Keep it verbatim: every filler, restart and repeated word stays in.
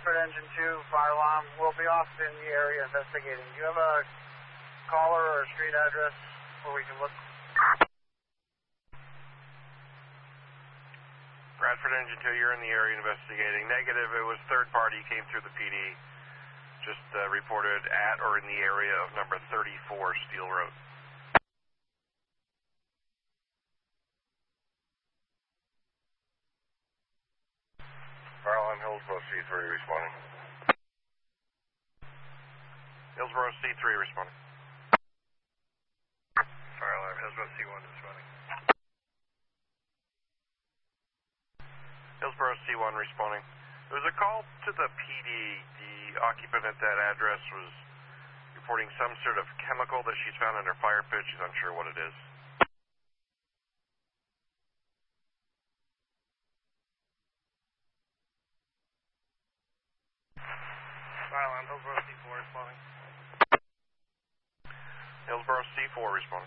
Bradford Engine two, fire alarm. We'll be off in the area investigating. Do you have a caller or a street address where we can look? Bradford Engine two, you're in the area investigating. Negative, it was third party, came through the P D. Just uh, reported at or in the area of number thirty-four Steel Road. Fire alarm, Hillsborough C three responding. Hillsborough C three responding. Fire alarm, Hillsborough C one responding. Hillsborough C one responding. There was a call to the P D. The occupant at that address was reporting some sort of chemical that she's found in her fire pit. She's unsure what it is. Fire alarm, Hillsborough C four responding. Hillsborough C four responding.